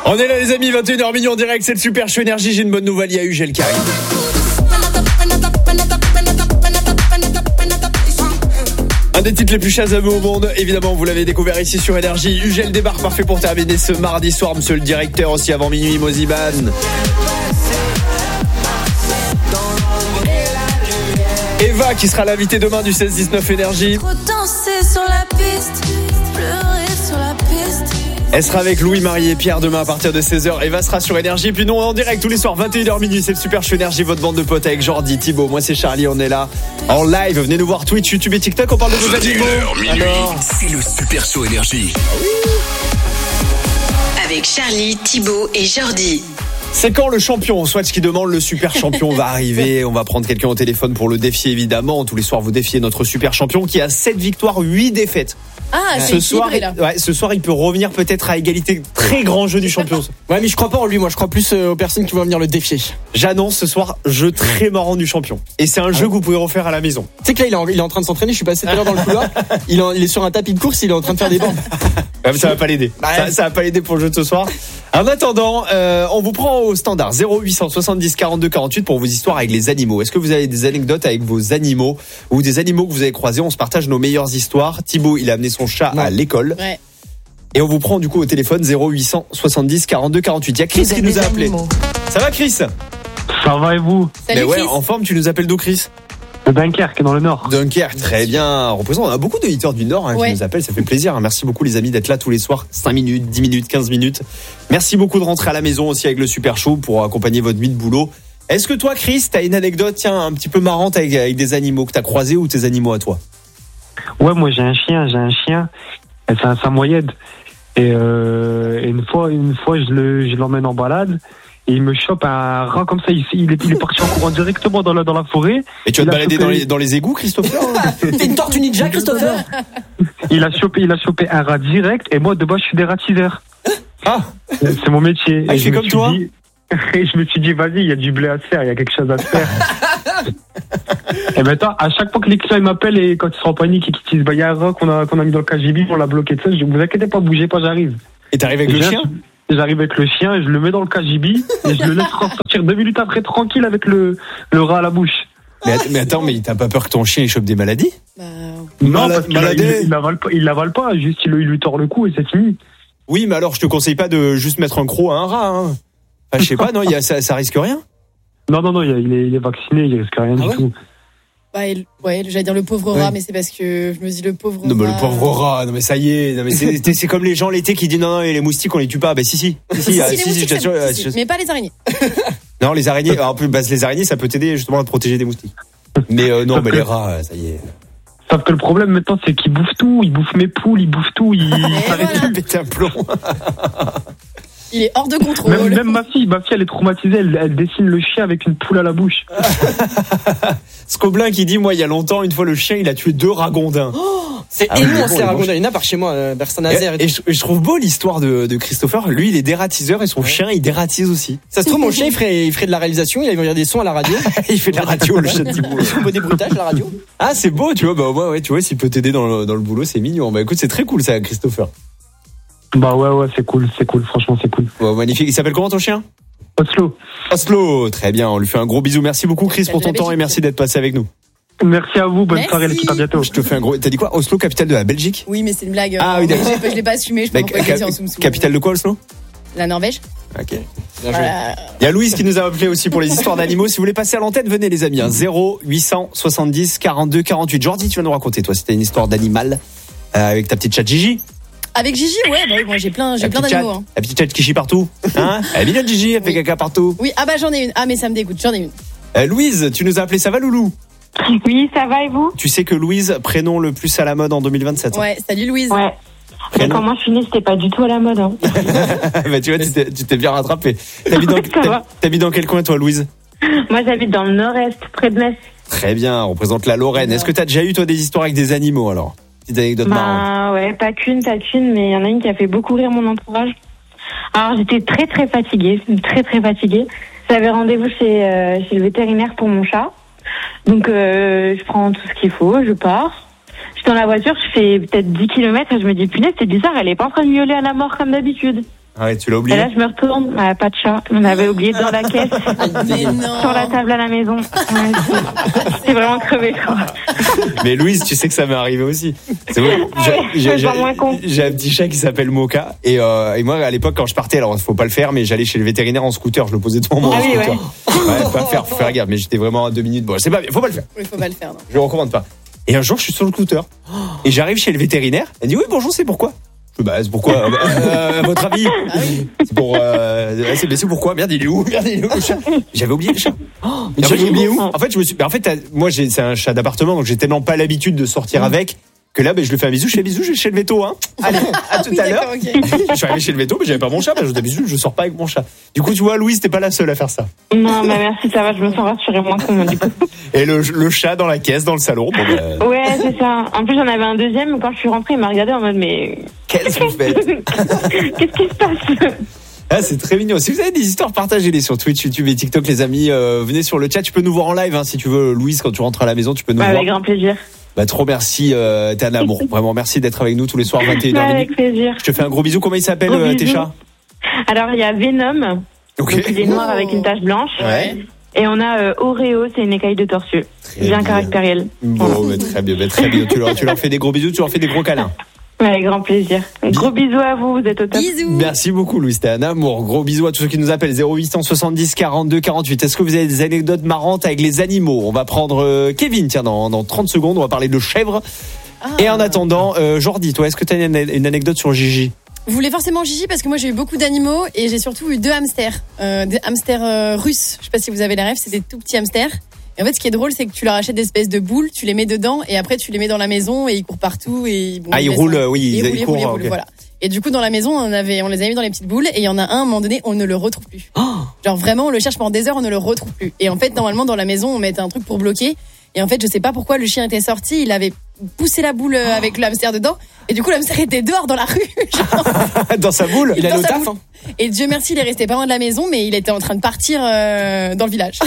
On est là les amis, 21h minuit en direct, c'est le Super Show Énergie. J'ai une bonne nouvelle, il y a Ugel qui arrive. Un des titres les plus chasameux au monde, évidemment vous l'avez découvert ici sur Énergie. Ugel débarque parfait pour terminer ce mardi soir, monsieur le directeur, aussi avant minuit, Moziban. Eva qui sera l'invitée demain du 16-19 Énergie. Trop danser sur la piste, pleurer sur la piste. Elle sera avec Louis, Marie et Pierre demain à partir de 16h. Eva sera sur Énergie. Puis nous on est en direct tous les soirs 21h minuit. C'est le Super Show Énergie, votre bande de potes avec Jordi, Thibaut. Moi c'est Charlie, on est là en live. Venez nous voir Twitch, YouTube et TikTok. On parle de vos animaux. Alors, c'est le Super Show Énergie. Avec Charlie, Thibaut et Jordi. C'est quand le champion, Swatch qui demande le super champion va arriver. On va prendre quelqu'un au téléphone pour le défier évidemment. Tous les soirs vous défiez notre super champion qui a 7 victoires, 8 défaites. Ah, ce soir, ce soir il peut revenir peut-être à égalité. Très grand jeu du champion. Ouais, mais je crois pas en lui, moi je crois plus aux personnes qui vont venir le défier. J'annonce ce soir jeu très marrant du champion. Et c'est un jeu que vous pouvez refaire à la maison. Tu sais que là il est en train de s'entraîner, je suis passé tout à l'heure dans le couloir. Il est sur un tapis de course, il est en train de faire des bandes. Ça va pas l'aider. Ça va pas l'aider pour le jeu de ce soir. En attendant, on vous prend au standard 0870 42 48 pour vos histoires avec les animaux. Est-ce que vous avez des anecdotes avec vos animaux ou des animaux que vous avez croisés? On se partage nos meilleures histoires. Thibaut, il a amené son chat à l'école. Ouais. Et on vous prend du coup au téléphone 0870 42 48. Il y a Chris qui nous a appelé. Ça va Chris? Ça va et vous? Salut, Mais ouais, Chris. en forme, tu nous appelles d'où Chris? De Dunkerque, dans le Nord. Dunkerque, très bien. Représente, on a beaucoup d'auditeurs du Nord qui nous appellent, ça fait plaisir. Merci beaucoup les amis d'être là tous les soirs, 5 minutes, 10 minutes, 15 minutes. Merci beaucoup de rentrer à la maison aussi avec le Super Show pour accompagner votre nuit de boulot. Est-ce que toi Chris, t'as une anecdote un petit peu marrante avec des animaux que t'as croisés ou tes animaux à toi? Ouais, moi j'ai un chien. Et c'est un samoyède. Et une fois, je l'emmène en balade. Et il me chope un rat comme ça. Il est parti en courant directement dans la forêt. Et tu vas te balader dans les égouts, Christopher? T'es une tortue ninja, Christopher? Il a chopé un rat direct. Et moi, de base, je suis dératiseur. Ah, c'est mon métier. il fait comme toi? Et je me suis dit, vas-y, il y a du blé à se faire, il y a quelque chose à se faire. Et maintenant, à chaque fois que les clients m'appellent et quand ils sont en panique et qu'ils disent, il y a un rat qu'on a mis dans le KGB, on l'a bloqué de ça, je dis, vous inquiétez pas, bougez pas, j'arrive. Et t'arrives avec le chien? J'arrive avec le chien et je le mets dans le KGB et je le laisse ressortir 2 minutes après tranquille avec le rat à la bouche. Mais attends, mais t'as pas peur que ton chien il chope des maladies? Non, parce qu'il l'avale pas, juste il lui tord le cou et c'est fini. Oui, mais alors je te conseille pas de juste mettre un croc à un rat. Hein. Enfin, je sais pas, non, ça risque rien. Non, il est vacciné, il risque rien du tout. Ouais, j'allais dire le pauvre rat, mais c'est parce que je me dis le pauvre rat. Non, mais le pauvre rat, non, mais ça y est, non, mais c'est comme les gens l'été qui disent non, et les moustiques on les tue pas. Ben si, je t'assure. Mais pas les araignées. Non, les araignées, alors, en plus, les araignées ça peut t'aider justement à te protéger des moustiques. Mais non, mais les rats, ça y est. Sauf que le problème maintenant, c'est qu'ils bouffent tout. Ils bouffent mes poules, ils bouffent tout. Ils arrêtent de péter un plomb. Il est hors de contrôle. Même ma fille, elle est traumatisée. Elle dessine le chien avec une poule à la bouche. Scoblin qui dit, moi, il y a longtemps, une fois, le chien, il a tué 2 ragondins. Oh, c'est immense, les ragondins. Il y en a par chez moi, vers Saint-Nazaire. Et je trouve beau l'histoire de Christopher. Lui, il est dératiseur et son chien, il dératise aussi. Ça se trouve, mon chien, il ferait de la réalisation. Il va dire des sons à la radio. Il fait de la radio, le chien de Thibaut. Un peu des bruitages, la radio. Ah, c'est beau, tu vois. Bah, ouais, tu vois, s'il peut t'aider dans le boulot, c'est mignon. Bah, écoute, c'est très cool, ça, Christopher. Bah, ouais, c'est cool, franchement, c'est cool. Ouais, magnifique. Il s'appelle comment ton chien? Oslo, très bien. On lui fait un gros bisou. Merci beaucoup, Chris, pour ton temps et merci d'être passé avec nous. Merci à vous, bonne soirée l'équipe, à bientôt. Je te fais un gros. T'as dit quoi? Oslo, capitale de la Belgique? Oui, mais c'est une blague. Ah oui, d'accord. Je l'ai pas assumé, je peux pas le dire en soum-soum. Capitale de quoi, Oslo? La Norvège. Ok. Bien joué. Il y a Louise qui nous a appelé aussi pour les histoires d'animaux. Si vous voulez passer à l'antenne, venez les amis. 0870 42 48. Jordi, tu vas nous raconter, toi, c'était une histoire d'animal avec ta petite chatte Gigi. Avec Gigi, ouais, bah oui, moi j'ai plein d'animaux. Hein. La petite chatte qui chie partout. Hein? Elle est mignonne Gigi, elle fait caca partout. Oui, ah bah j'en ai une. Ah mais ça me dégoûte, j'en ai une. Louise, tu nous as appelé, ça va Loulou? Oui, ça va et vous? Tu sais que Louise, prénom le plus à la mode en 2027. Ouais, salut Louise. Ouais. Mais quand moi je suis née, c'était pas du tout à la mode. Hein. Bah tu vois, tu t'es bien rattrapé. T'habites dans quel coin toi Louise? Moi j'habite dans le nord-est, près de Metz. Très bien, on représente la Lorraine. Est-ce que t'as déjà eu toi des histoires avec des animaux alors? Petite anecdote marrante. Ouais, pas qu'une, mais il y en a une qui a fait beaucoup rire mon entourage. Alors j'étais très fatiguée. J'avais rendez-vous chez le vétérinaire pour mon chat. Donc je prends tout ce qu'il faut, je pars. Je suis dans la voiture, je fais peut-être 10 km et je me dis punaise, c'est bizarre, elle est pas en train de miauler à la mort comme d'habitude. Ah ouais, tu l'as Et oublié. là, je me retourne, pas de chat. On avait oublié dans la caisse, Mais non. sur la table à la maison. Ouais, c'est vraiment crevé, quoi. Mais Louise, tu sais que ça m'est arrivé aussi. C'est bon. Je me sens moins con. J'ai un petit chat qui s'appelle Moka et moi à l'époque quand je partais, alors faut pas le faire, mais j'allais chez le vétérinaire en scooter, je le posais devant mon Ah oui, scooter. Ouais, faut pas faire, faut faire gaffe. Mais j'étais vraiment à 2 minutes. Bon, c'est pas bien, faut pas le faire. Il faut pas le faire, non. Je le recommande pas. Et un jour, je suis sur le scooter et j'arrive chez le vétérinaire. Elle dit oui bonjour, c'est pourquoi? C'est pourquoi à votre avis? C'est pour c'est pourquoi? Merde, il est où le chat? J'avais oublié le chat. Mais tu l'as oublié où? En fait, moi c'est un chat d'appartement, donc j'ai tellement pas l'habitude de sortir avec que là, je lui fais un bisou, je fais bisou, je vais chez le véto, hein. Allez, à tout à l'heure. Okay. Je suis arrivé chez le véto, mais j'avais pas mon chat, je fais bisou, je sors pas avec mon chat. Du coup, tu vois, Louise, t'es pas la seule à faire ça. Non, mais merci, ça va, je me sens rassurée, moins con, du coup. Et le chat dans la caisse, dans le salon. Bon, Ouais, c'est ça. En plus, j'en avais un deuxième, mais quand je suis rentrée, il m'a regardé en mode, mais. Qu'est-ce que vous faites? Qu'est-ce qui se passe? Ah, c'est très mignon. Si vous avez des histoires, partagez-les sur Twitch, YouTube et TikTok, les amis. Venez sur le chat. Tu peux nous voir en live, hein, si tu veux, Louise, quand tu rentres à la maison, tu peux nous voir. Avec grand plaisir. Trop merci, t'es un amour. Vraiment, merci d'être avec nous tous les soirs, 21h. Avec plaisir. Je te fais un gros bisou. Comment ils s'appellent, tes chats? Alors, il y a Venom. Ok. Donc, il est noir avec une tache blanche. Ouais. Et on a Oreo, c'est une écaille de tortue. Bien caractérielle. Bon, très bien. Tu leur fais des gros bisous, tu leur fais des gros câlins. Avec grand plaisir. Gros bisous à vous, vous êtes au top. Bisous. Merci beaucoup, Louise, t'es un amour. Gros bisous à tous ceux qui nous appellent. 0870 42 48. Est-ce que vous avez des anecdotes marrantes avec les animaux? On va prendre Kevin, tiens, dans 30 secondes. On va parler de chèvres. Et en attendant, Jordi, toi, est-ce que t'as une anecdote sur Gigi? Vous voulez forcément Gigi parce que moi j'ai eu beaucoup d'animaux et j'ai surtout eu 2 hamsters. Des hamsters russes. Je sais pas si vous avez la rêve, c'est des tout petits hamsters. Et en fait, ce qui est drôle, c'est que tu leur achètes des espèces de boules, tu les mets dedans et après tu les mets dans la maison et ils courent partout et bon, ils roulent, oui, ils courent, roulent, okay. voilà. Et du coup, dans la maison, on les avait mis dans les petites boules et il y en a un, à un moment donné, on ne le retrouve plus. Genre vraiment, on le cherche pendant des heures, on ne le retrouve plus. Et en fait, normalement, dans la maison, on mettait un truc pour bloquer. Et en fait, je sais pas pourquoi le chien était sorti, il avait poussé la boule avec le hamster dedans. Et du coup, le hamster était dehors dans la rue. Dans sa boule. Il allait au taf, hein. Et Dieu merci, il est resté pas loin de la maison, mais il était en train de partir dans le village.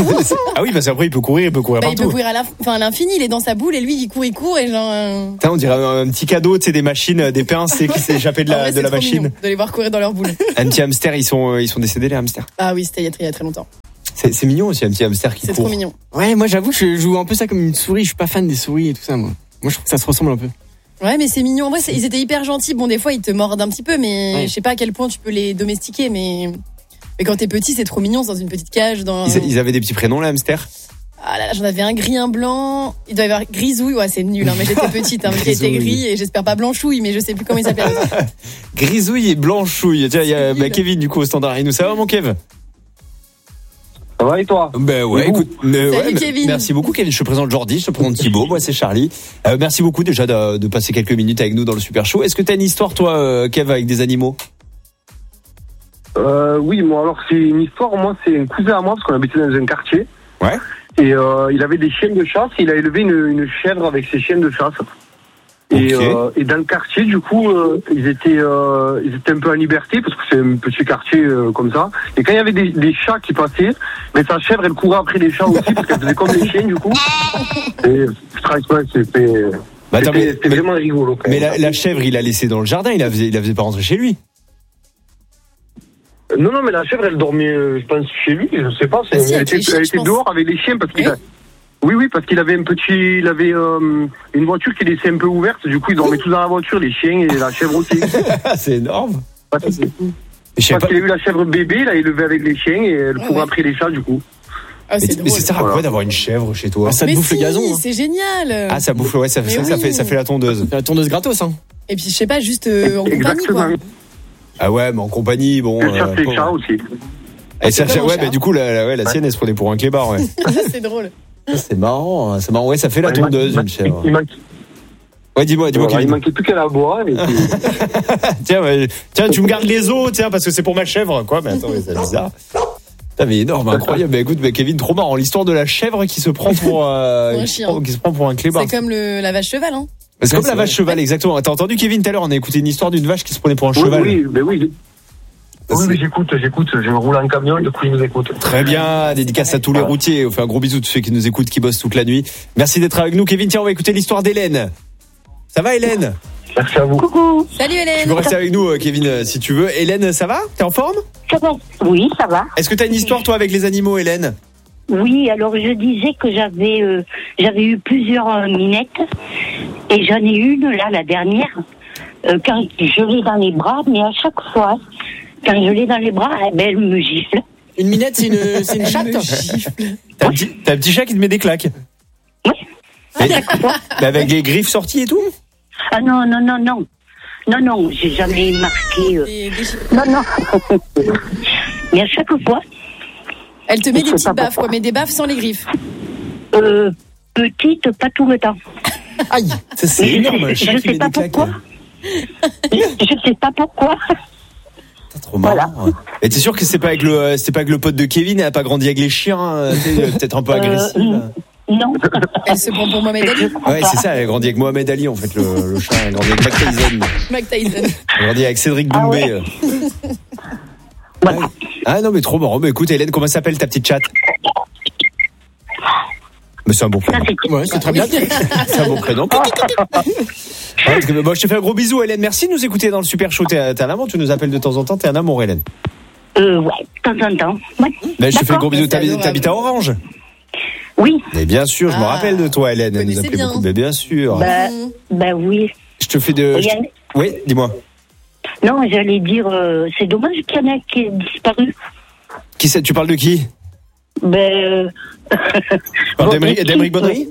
Ah oui, parce qu'après, il peut courir partout. Il peut courir à l'infini, il est dans sa boule et lui, il court et genre... On dirait un petit cadeau, tu sais, des machines, des pinces qui s'est échappé de la machine. Mignon de les voir courir dans leur boule. Un petit hamster, ils sont décédés, les hamsters. Ah oui, c'était il y a très longtemps. C'est mignon aussi, un petit hamster qui court. C'est trop mignon. Ouais, moi j'avoue, je joue un peu ça comme une souris. Je suis pas fan des souris et tout ça, moi. Moi, je trouve que ça se ressemble un peu. Ouais, mais c'est mignon. En vrai, ils étaient hyper gentils. Bon, des fois, ils te mordent un petit peu, mais ouais. Je sais pas à quel point tu peux les domestiquer, mais quand t'es petit, c'est trop mignon, c'est dans une petite cage. Ils avaient des petits prénoms, les hamsters? Ah là là, j'en avais un gris, un blanc. Il doit y avoir Grisouille. Ouais, c'est nul, hein, mais j'étais petite, qui était gris et j'espère pas Blanchouille, mais je sais plus comment il s'appelle. Grisouille et Blanchouille. Tiens, il y a Kevin, du coup, au standard. Et nous, ça va, mon Kev? Ça va et toi? Ben ouais, écoute, salut Kevin. Merci beaucoup Kevin. Je te présente Jordi, je te présente Thibaut, moi c'est Charlie. Merci beaucoup déjà de passer quelques minutes avec nous dans le Super Show. Est-ce que t'as une histoire toi, Kev, avec des animaux? Oui, moi alors c'est une histoire. Moi c'est un cousin à moi parce qu'on habitait dans un quartier. Ouais. Et il avait des chiens de chasse. Il a élevé une chèvre avec ses chiens de chasse. Et, et dans le quartier, du coup, ils étaient un peu en liberté parce que c'est un petit quartier comme ça. Et quand il y avait des chats qui passaient, mais sa chèvre, elle courait après les chats aussi parce qu'elle faisait comme les chiens, du coup. Et c'était vraiment rigolo. Mais la chèvre, il l'a laissée dans le jardin. Il la faisait pas rentrer chez lui. Non, mais la chèvre, elle dormait, je pense, chez lui. Je sais pas. Elle était dehors avec les chiens parce qu'il a. Oui, parce qu'il avait une voiture qui laissait un peu ouverte. Du coup, ils dormaient tous dans la voiture, les chiens et la chèvre aussi. C'est énorme. Parce qu'il a eu la chèvre bébé, il a élevé avec les chiens et elle court après les chats, du coup. Ah, mais ça sert à quoi d'avoir une chèvre chez toi? Ça te bouffe le gazon. C'est génial. Ah, ça bouffe, ouais, ça fait la tondeuse. La tondeuse gratos, hein. Et puis, je sais pas, juste en compagnie, quoi. Ah ouais, mais en compagnie, bon. Elle cherche les chats aussi. Et ça, ouais, bah, du coup, la sienne, elle se prenait pour un clébard, ouais. C'est drôle. C'est marrant, ouais, ça fait la tondeuse, une chèvre. Ouais, dis-moi, il manquait plus qu'à la boire. Tiens, tu me gardes les os, tiens, parce que c'est pour ma chèvre, quoi. Mais attends, c'est bizarre. Putain, mais énorme, incroyable. Bah écoute, Kevin, trop marrant. L'histoire de la chèvre qui se prend pour un chien. Qui se prend pour un clébard. C'est comme la vache cheval, hein. C'est comme la vache cheval, exactement. T'as entendu Kevin tout à l'heure, on a écouté une histoire d'une vache qui se prenait pour un cheval. Oui. Oui, mais j'écoute, je roule en camion, du coup je vous écoute. Très bien, dédicace à tous les routiers. On fait un gros bisou à tous ceux qui nous écoutent, qui bossent toute la nuit. Merci d'être avec nous, Kevin. Tiens, on va écouter l'histoire d'Hélène. Ça va, Hélène? Merci à vous. Coucou, Salut Tu Hélène. peux rester avec nous, Kevin, si tu veux. Hélène, ça va? T'es en forme? ça va? Oui, ça va. Est-ce que t'as une histoire, toi, avec les animaux, Hélène? Oui, alors je disais que j'avais eu plusieurs minettes et j'en ai une là, la dernière, quand je l'ai dans les bras, mais à chaque fois, quand je l'ai dans les bras, elle me gifle. Une minette, c'est une chatte. T'as un petit chat qui te met des claques? Oui. Mais avec les griffes sorties et tout? Ah non, j'ai jamais marqué. Non. Mais à chaque fois, Elle te met des Je sais petites pas baffes, pourquoi. quoi, mais des baffes sans les griffes. petite, pas tout le temps. Aïe. Ça, c'est Mais énorme, un je chat qui sais met pas des claques. pourquoi. Je sais pas pourquoi. C'est trop marrant. Et t'es sûr que c'est pas avec le pote de Kevin, elle a pas grandi avec les chiens, peut-être un peu agressive? Non. Elle se prend pour Mohamed Ali. Ouais, c'est ça, elle a grandi avec Mohamed Ali, en fait, le chat, elle a grandi avec Mike Tyson. Mike Tyson. Elle a grandi avec Cédric Doumbé. Voilà. Ah non, mais trop marrant. Mais écoute, Hélène, comment s'appelle ta petite chatte? Mais c'est un bon prénom. Ouais, c'est très bien. C'est un bon prénom. Moi, je te fais un gros bisou, Hélène. Merci de nous écouter dans le Super Show. T'es un amour, tu nous appelles de temps en temps. T'es un amour, Hélène. Ouais, de temps en temps. Ouais. Ben, je te fais un gros bisou. C'est adorable. T'habites à Orange? Oui. Mais bien sûr, je me rappelle de toi, Hélène. Elle nous connaissez appelait bien. beaucoup. Mais bien sûr. Bah oui. Je te fais de. Oui, dis-moi. Non, j'allais dire, c'est dommage qu'il y en ait qui est disparu. Qui c'est? Tu parles de qui? Ben. Tu parles d'Aymeric Bonnery?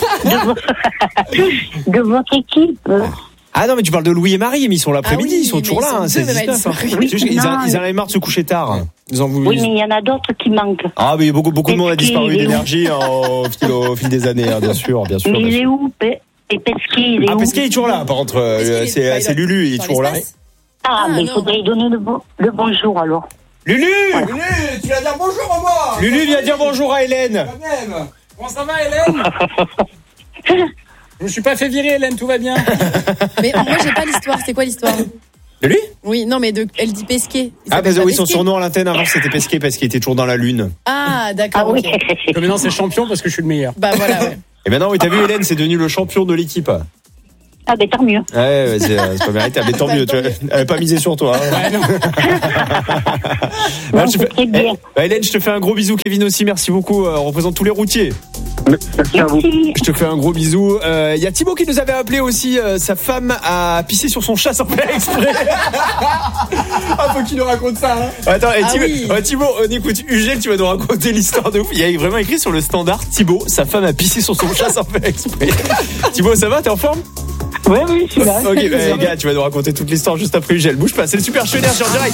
De votre équipe. Ah non, mais tu parles de Louis et Marie, mais ils sont l'après-midi, Ah oui, ils sont toujours mais là, ils sont c'est deux, mais 19. ils sont- Oui, C'est juste qu'ils non, ils en avaient marre de se coucher tard. Ils ont voulu. Oui, mais il y en a d'autres qui manquent. Ah, mais beaucoup de monde a Pesquet, disparu il est où d'énergie au fil des années, hein, bien sûr. Mais il est où Et Pesquet, il est Ah, où Pesquet est toujours là, par contre, Pesquet, il est c'est Lulu, il est dans toujours là. l'espace. Ah, mais il non. faudrait lui donner le bonjour alors. Lulu! Lulu, tu vas dire bonjour à moi. Lulu vient dire bonjour à Hélène. Même. Comment ça va, Hélène? Je me suis pas fait virer, Hélène, tout va bien. Mais moi, j'ai pas l'histoire. C'est quoi l'histoire? Lulu? Oui, non, mais elle dit Pesquet. Il Ah, s'appelle pas oui, son Pesquet. surnom à l'antenne avant c'était Pesquet parce qu'il était toujours dans la lune. Ah, d'accord. Ah oui. ok. Comme maintenant, c'est champion parce que je suis le meilleur. Bah voilà, ouais. Et maintenant, oui, t'as vu, Hélène, c'est devenu le champion de l'équipe. Ah, ben tant mieux. Ouais, c'est pas méritable, mais tant mieux, tu vois. Elle avait pas misé sur toi. Hein. Non, je c'est fais- très bien. Hélène, je te fais un gros bisou, Kevin aussi, merci beaucoup, on représente tous les routiers. Merci à vous. Merci. Je te fais un gros bisou. Il y a Thibaut qui nous avait appelé aussi. Sa femme a pissé sur son chat sans faire exprès. Ah, faut qu'il nous raconte ça, hein. Attends, et Ah Thibaut, oui. Thibaut, on écoute. Ugel, tu vas nous raconter l'histoire de ouf. Il y a vraiment écrit sur le standard Thibaut, sa femme a pissé sur son chat sans faire exprès. Thibaut, ça va? T'es en forme? Oui, je suis là. Ok, gars, tu vas nous raconter toute l'histoire juste après Ugel. Bouge pas, c'est le Super Show Énergie en direct.